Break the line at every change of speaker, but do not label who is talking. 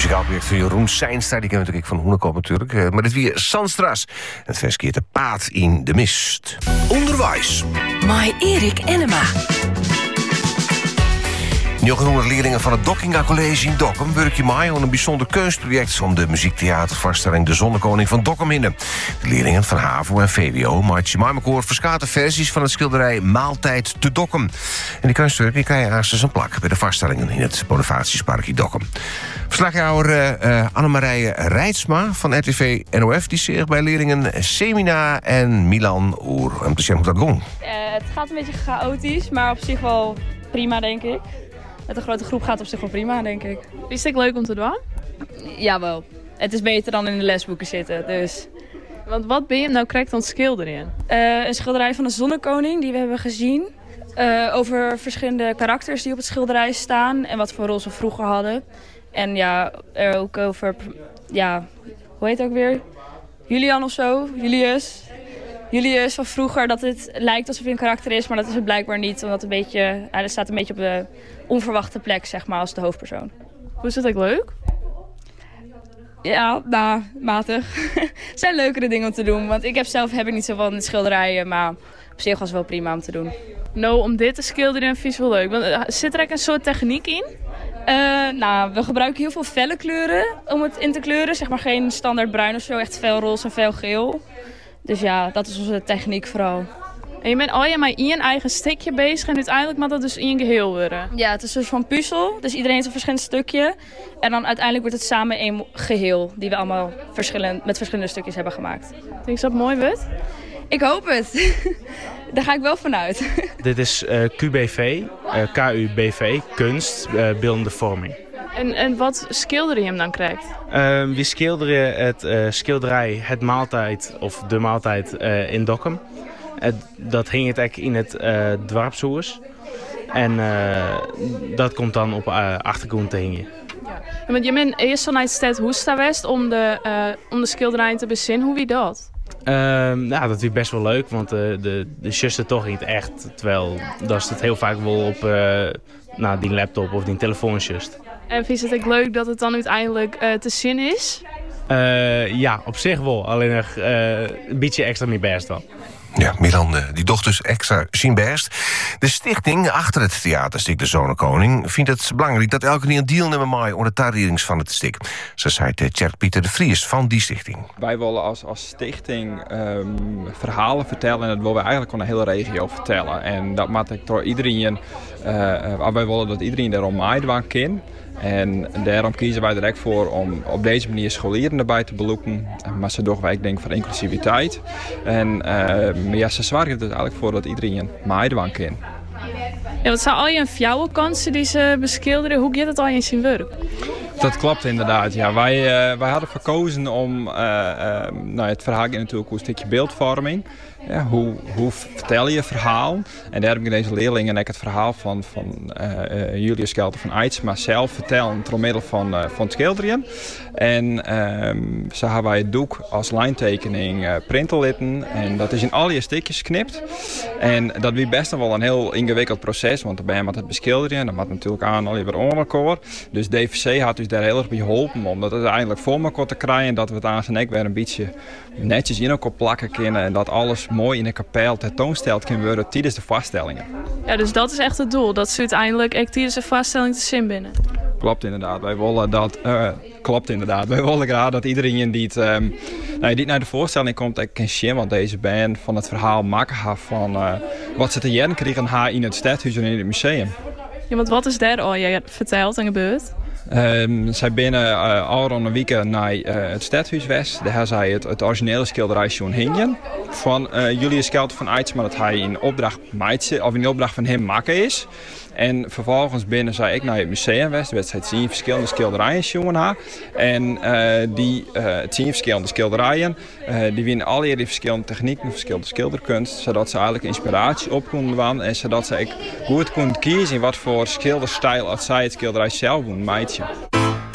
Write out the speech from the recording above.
muzikaal project van Jeroen Seinstra. Die kennen we natuurlijk van Hoenekop natuurlijk. Maar dit weer Sandstras. Het verskeert de paad in de mist. Onderwijs.
Mai Erik Enema.
900 leerlingen van het Dockinga College in Dokkum werken mee aan een bijzonder kunstproject om de muziektheatervoorstelling De Zonnekoning van Dokkum in. De leerlingen van HAVO en VWO maken met elkaar verschillende versies van het schilderij Maaltijd te Dokkum. En die kunstwerken krijgen aanstonds een plak bij de vaststellingen in het Bonifatiuspark in Dokkum. Verslagjouwer Annemarije Rijtsma van RTV NOF die zich bij leerlingen Semina en Milan om te zeggen hoe dat ging.
Het gaat een beetje chaotisch, maar op zich wel prima, denk ik. Met een grote groep gaat het op zich wel prima, denk ik.
Is het leuk om te doen?
Jawel. Het is beter dan in de lesboeken zitten, dus...
Want wat ben je nou correct aan het schilderen?
Een schilderij van de Zonnekoning die we hebben gezien. Over verschillende karakters die op het schilderij staan en wat voor rol ze vroeger hadden. En ja, er ook over... Ja, hoe heet het ook weer? Julian of zo? Julius van vroeger, dat het lijkt alsof hij een karakter is, maar dat is het blijkbaar niet. Omdat hij staat een beetje op de onverwachte plek, zeg maar, als de hoofdpersoon.
Hoe is dat ook leuk?
Ja, nou, matig. Het zijn leukere dingen om te doen, want ik heb niet zo van schilderijen, maar op zich was het wel prima om te doen.
Nou, om dit te schilderen vind ik wel leuk. Want, zit er ook een soort techniek in?
Nou, we gebruiken heel veel felle kleuren om het in te kleuren. Zeg maar geen standaard bruin of zo, echt fel roze en fel geel. Dus ja, dat is onze techniek vooral.
En je bent al je maar in je eigen stukje bezig en uiteindelijk moet dat dus in je geheel worden.
Ja, het is een soort van puzzel. Dus iedereen heeft een verschillend stukje. En dan uiteindelijk wordt het samen één geheel die we allemaal met verschillende stukjes hebben gemaakt.
Denk je dat mooi wordt?
Ik hoop het. Daar ga ik wel vanuit.
Dit is QBV, KUBV, kunst, beeldende vorming.
En wat schilder je hem dan krijgt?
We schilderen het schilderij Het Maaltijd of De Maaltijd in Dokkum. Dat hing het eigenlijk in het dorpshuis. En dat komt dan op achtergrond te hingen.
Ja, want je bent eerst naar het stad Hoesta West om de schilderijen te bezinnen. Hoe wie dat?
Nou, dat is best wel leuk, want de zuster toch niet echt. Terwijl dat is het heel vaak wel op die laptop of die telefoon just.
En vind je het ook leuk dat het dan uiteindelijk te zien is?
Ja, op zich wel. Alleen nog een beetje extra mijn best wel.
Ja, Milan, die dochters extra zien best. De stichting achter het theaterstuk De Zonnekoning vindt het belangrijk dat elke keer een deelnemer maakt onder de tarierings van het stuk. Zo zei Tjerd Pieter de Vries van die stichting.
Wij willen als stichting verhalen vertellen en dat willen we eigenlijk aan de hele regio vertellen. En dat maakt ik door iedereen, wij willen dat iedereen daarom meedoen kan. En daarom kiezen wij direct voor om op deze manier scholieren erbij te beloeken. Maar ze doen wij denk voor inclusiviteit. En ja, ze zorgen er dus eigenlijk voor dat iedereen meedoen kan.
Ja, wat zijn al je fjouwenkansen die ze beschilderen? Hoe gaat het al in zijn werk?
Dat klopt inderdaad. Ja, wij hadden verkozen om het verhaal in natuurlijk een stukje beeldvorming. Ja, hoe vertel je verhaal? En daar heb ik deze leerlingen het verhaal van Julius Kelter van Eidsma zelf vertellen door middel van het schilderen. En zo hebben wij het doek als lijntekening printen laten. En dat is in al je stukjes geknipt. En dat was best wel een heel ingewikkeld proces, want dan ben je met het beschilderen. En dat moet natuurlijk aan al je weer onderkoor. Dus DVC had dus daar heel erg bij geholpen om dat uiteindelijk voor elkaar te krijgen. Dat we het aan zijn nek weer een beetje netjes in elkaar plakken kunnen. En dat alles mooi in de kapel tentoonsteld kan worden tijdens de vaststellingen.
Ja, dus dat is echt het doel. Dat ze uiteindelijk echt tijdens de vaststelling te zien binnen.
Klopt inderdaad. Wij willen dat... Wij willen graag dat iedereen die naar de voorstelling komt, ik kan zien wat deze band van het verhaal maken heeft van wat ze te jaren kregen in het stadhuis en in het museum.
Ja, want wat is daar al je verteld en gebeurd?
Zij binnen al rond een week naar het stadhuis West. Daar hebben zij het originele schilderij John Hingen van Julius Kelter van Eidsma dat hij in opdracht van hem maken is. En vervolgens binnen zij ik naar het museum West. Werd zij 10 verschillende schilderijen jongen. En die 10 verschillende schilderijen die winnen alle die verschillende technieken, verschillende schilderkunst, zodat ze eigenlijk inspiratie op konden doen en zodat ze goed konden kiezen in wat voor schilderstijl als zij het schilderij zelf doen meidje.